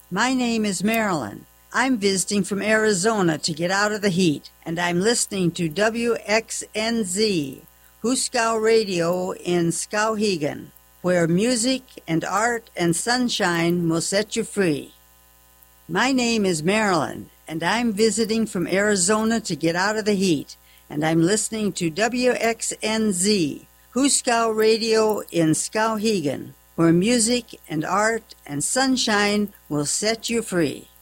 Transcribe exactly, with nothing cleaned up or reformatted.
My name is Marilyn. I'm visiting from Arizona to get out of the heat, and I'm listening to W X N Z, Huskow Radio in Skowhegan, where music and art and sunshine will set you free. My name is Marilyn, and I'm visiting from Arizona to get out of the heat, and I'm listening to W X N Z, Huskow Radio in Skowhegan, where music and art and sunshine will set you free.